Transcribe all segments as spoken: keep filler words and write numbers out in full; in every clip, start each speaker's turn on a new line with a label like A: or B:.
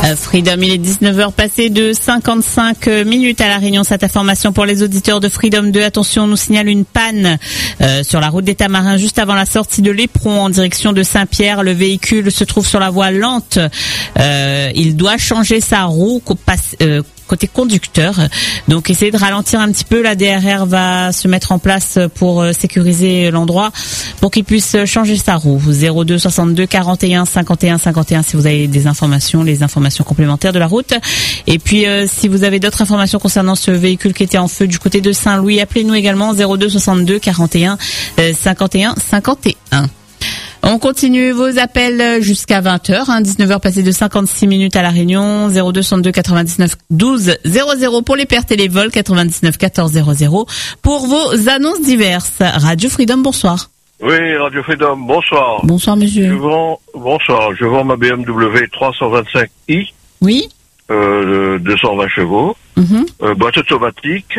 A: Freedom, il est dix-neuf heures passées de cinquante-cinq minutes à La Réunion. Cette information pour les auditeurs de Freedom deux. Attention, on nous signale une panne euh, sur la route des Tamarins juste avant la sortie de l'Éperon en direction de Saint-Pierre. Le véhicule se trouve sur la voie lente. Euh, il doit changer sa roue euh, côté conducteur. Donc essayez de ralentir un petit peu. La D R R va se mettre en place pour euh, sécuriser l'endroit pour qu'il puisse changer sa roue. zéro deux soixante-deux quarante et un cinquante et un cinquante et un si vous avez des informations, les informations complémentaires de la route. Et puis euh, si vous avez d'autres informations concernant ce véhicule qui était en feu du côté de Saint-Louis, appelez-nous également zéro deux soixante-deux quarante et un cinquante et un cinquante et un. On continue vos appels jusqu'à vingt heures, hein, dix-neuf heures passées de cinquante-six minutes à La Réunion, zéro deux soixante-deux quatre-vingt-dix-neuf douze zéro zéro pour les pertes et les vols, quatre-vingt-dix-neuf quatorze zéro zéro pour vos annonces diverses. Radio Freedom, bonsoir.
B: Oui, Radio Freedom, bonsoir.
A: Bonsoir, monsieur.
B: Je vends, bonsoir, je vends ma B M W trois cent vingt-cinq i.
A: Oui.
B: Euh, deux cent vingt chevaux,
A: mm-hmm.
B: euh, boîte automatique.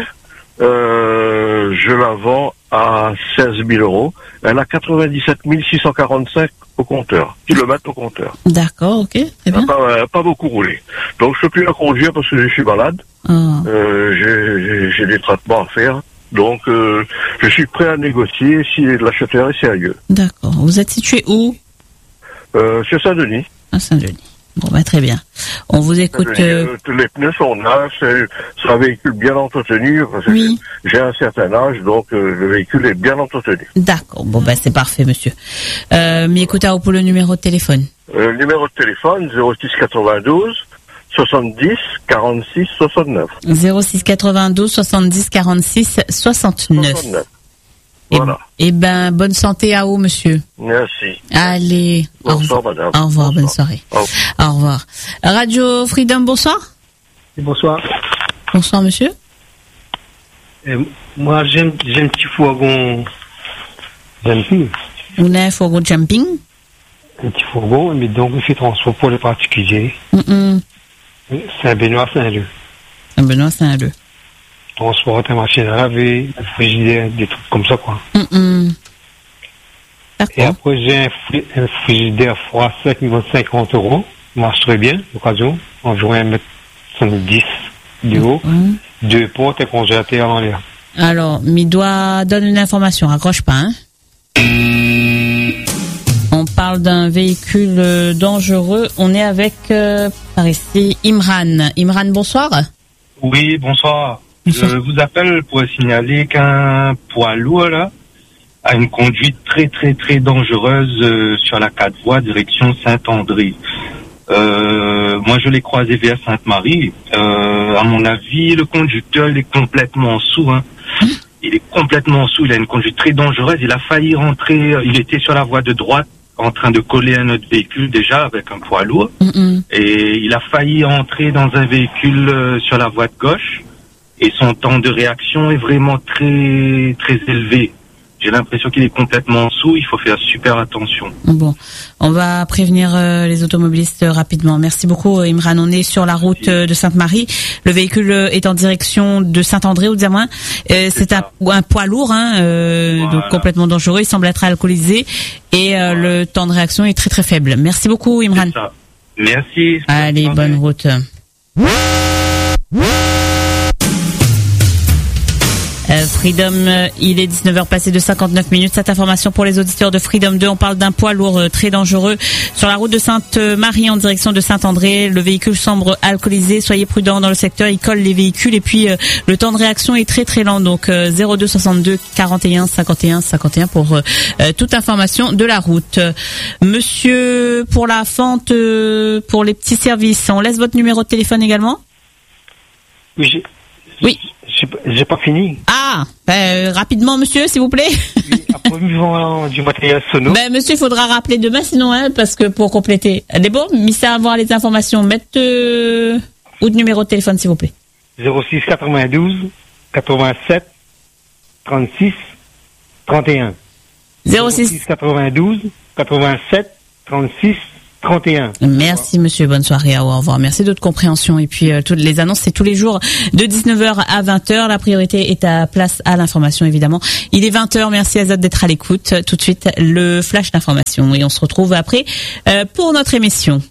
B: Euh, je la vends à seize mille euros. Elle a quatre-vingt-dix-sept mille six cent quarante-cinq au compteur, kilomètres au compteur.
A: D'accord, ok, très bien.
B: Pas, pas beaucoup roulé. Donc je peux plus la conduire parce que je suis malade.
A: Oh.
B: Euh, j'ai, j'ai des traitements à faire. Donc euh, je suis prêt à négocier si l'acheteur est sérieux.
A: D'accord. Vous êtes situé où?
B: Euh, sur Saint-Denis.
A: À Saint-Denis. Bon, bah, très bien. On vous écoute.
B: Euh... Euh, les pneus sont neufs, c'est, c'est un véhicule bien entretenu. Parce que
A: oui.
B: J'ai un certain âge, donc euh, le véhicule est bien entretenu.
A: D'accord. Bon, bah, c'est parfait, monsieur. Euh, mais écoutez, pour le numéro de téléphone.
B: Euh, le numéro de téléphone, zéro six quatre-vingt-douze soixante-dix quarante-six soixante-neuf.
A: zéro six quatre-vingt-douze soixante-dix quarante-six soixante-neuf. soixante-neuf.
B: Voilà.
A: Eh ben, bonne santé à vous, monsieur.
B: Merci.
A: Allez.
B: Bonsoir,
A: au revoir,
B: madame.
A: Au revoir,
B: bonsoir.
A: Bonne soirée.
B: Au revoir.
A: Au revoir. Radio Freedom, bonsoir.
C: Bonsoir.
A: Bonsoir, monsieur.
C: Euh, moi, j'aime, j'ai un petit fourgon jumping.
A: Vous avez un fourgon jumping?
C: Un petit fourgon, mais donc il fait transport pour les particuliers.
A: Mm-mm.
C: Saint-Benoît, Saint-Leu.
A: Saint-Benoît, Saint-Leu.
C: Transport, ta machine à laver, un frigidaire, des trucs comme ça, quoi.
A: Mm-mm.
C: Et après, j'ai un, fri- un frigidaire froid sec, il vaut cinquante euros. Marche très bien, l'occasion. Environ un mètre soixante-dix de haut.
A: Mm-hmm.
C: Deux portes et congélateur en l'air.
A: Alors, Midois donne une information, raccroche pas, hein. On parle d'un véhicule euh, dangereux. On est avec, euh, par ici, Imran. Imran, bonsoir.
D: Oui, bonsoir.
A: bonsoir.
D: Je vous appelle pour signaler qu'un poids lourd, là, a une conduite très, très, très dangereuse euh, sur la quatre voies, direction Saint-André. Euh, moi, je l'ai croisé vers Sainte-Marie. Euh, à mon avis, le conducteur, il est complètement sous, hein.
A: Hum?
D: Il est complètement sous. Il a une conduite très dangereuse. Il a failli rentrer. Il était sur la voie de droite, en train de coller à notre véhicule déjà avec un poids lourd.
A: Mm-mm.
D: Et il a failli entrer dans un véhicule euh, sur la voie de gauche. Et son temps de réaction est vraiment très, très élevé. J'ai l'impression qu'il est complètement sous. Il faut faire super attention.
A: Bon, on va prévenir euh, les automobilistes euh, rapidement. Merci beaucoup, euh, Imran. On est sur la route euh, de Sainte-Marie. Le véhicule euh, est en direction de Saint-André, ou Diamant. Euh, c'est c'est un, un poids lourd, hein, euh, voilà. Donc complètement dangereux. Il semble être alcoolisé et euh, voilà. Le temps de réaction est très très faible. Merci beaucoup, Imran.
D: Merci.
A: Allez, bonne route. Euh, Freedom, euh, il est dix-neuf heures passées de cinquante-neuf minutes. Cette information pour les auditeurs de Freedom deux. On parle d'un poids lourd euh, très dangereux sur la route de Sainte-Marie en direction de Saint-André. Le véhicule semble alcoolisé. Soyez prudents dans le secteur. Il colle les véhicules et puis euh, le temps de réaction est très très lent. Donc euh, zéro deux soixante-deux quarante et un cinquante et un cinquante et un pour euh, euh, toute information de la route. Euh, monsieur, pour la fente, euh, pour les petits services, on laisse votre numéro de téléphone également?
C: Oui, j'ai...
A: Oui.
C: J'ai, j'ai pas fini.
A: Ah, ben, rapidement, monsieur, s'il vous plaît.
C: Oui, après, nous avons du matériel sonore.
A: Ben, monsieur, il faudra rappeler demain, sinon, hein, parce que pour compléter. Elle est bon, mais ça avoir les informations. Mettez, euh, ou de numéro de téléphone, s'il vous plaît.
C: zéro six quatre-vingt-douze quatre-vingt-sept trente-six trente et un.
A: zéro six
C: quatre-vingt-douze quatre-vingt-sept trente-six trente et un.
A: Merci monsieur, bonne soirée, au revoir. Merci de votre compréhension. Et puis euh, toutes les annonces, c'est tous les jours de dix-neuf heures à vingt heures. La priorité est à place à l'information, évidemment. Il est vingt heures, merci Azad d'être à l'écoute. Tout de suite, le flash d'information. Et on se retrouve après euh, pour notre émission.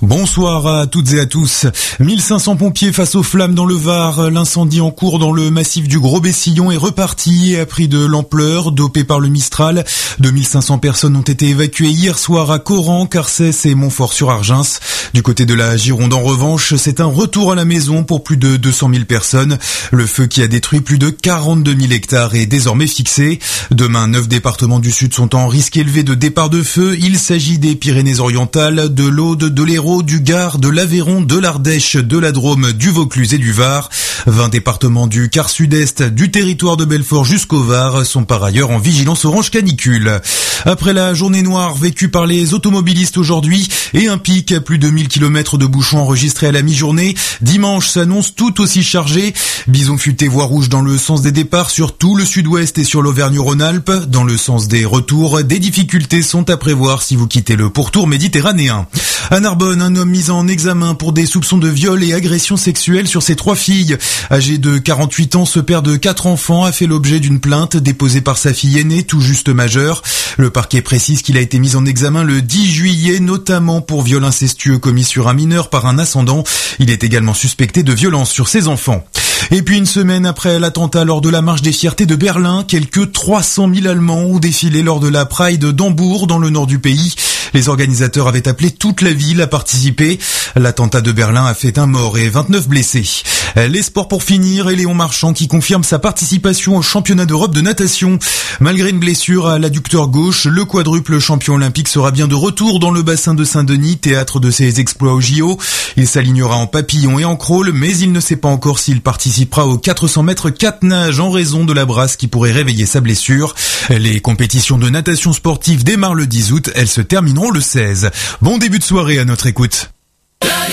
E: Bonsoir à toutes et à tous. mille cinq cents pompiers face aux flammes dans le Var. L'incendie en cours dans le massif du Gros-Bessillon est reparti et a pris de l'ampleur, dopé par le Mistral. deux mille cinq cents personnes ont été évacuées hier soir à Coran, Carcès et Montfort-sur-Argens. Du côté de la Gironde, en revanche, c'est un retour à la maison pour plus de deux cent mille personnes. Le feu qui a détruit plus de quarante-deux mille hectares est désormais fixé. Demain, neuf départements du Sud sont en risque élevé de départ de feu. Il s'agit des Pyrénées-Orientales, de l'Aude, de l'Hérault, du Gard, de l'Aveyron, de l'Ardèche, de la Drôme, du Vaucluse et du Var. vingt départements du quart sud-est, du territoire de Belfort jusqu'au Var sont par ailleurs en vigilance orange canicule. Après la journée noire vécue par les automobilistes aujourd'hui et un pic à plus de mille kilomètres de bouchons enregistrés à la mi-journée, dimanche s'annonce tout aussi chargé. Bison futé voie rouge dans le sens des départs sur tout le sud-ouest et sur l'Auvergne-Rhône-Alpes. Dans le sens des retours, des difficultés sont à prévoir si vous quittez le pourtour méditerranéen. À Narbonne, un homme mis en examen pour des soupçons de viol et agression sexuelle sur ses trois filles. Âgé de quarante-huit ans, ce père de quatre enfants a fait l'objet d'une plainte déposée par sa fille aînée, tout juste majeure. Le parquet précise qu'il a été mis en examen le dix juillet, notamment pour viol incestueux commis sur un mineur par un ascendant. Il est également suspecté de violence sur ses enfants. Et puis une semaine après l'attentat lors de la marche des fiertés de Berlin, quelques trois cent mille Allemands ont défilé lors de la Pride d'Hambourg dans le nord du pays. Les organisateurs avaient appelé toute la ville à participer. L'attentat de Berlin a fait un mort et vingt-neuf blessés. Les sports pour finir et Léon Marchand qui confirme sa participation au championnat d'Europe de natation. Malgré une blessure à l'adducteur gauche, le quadruple champion olympique sera bien de retour dans le bassin de Saint-Denis, théâtre de ses exploits au J O. Il s'alignera en papillon et en crawl, mais il ne sait pas encore s'il participera aux quatre cents mètres quatre nages en raison de la brasse qui pourrait réveiller sa blessure. Les compétitions de natation sportive démarrent le dix août, elles se termineront le seize. Bon début de soirée à notre écoute.